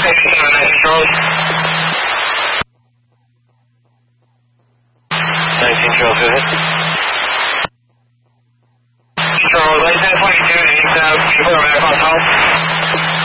Charles. 19 Charles, go ahead. Charles, 1022, you can put him back on top.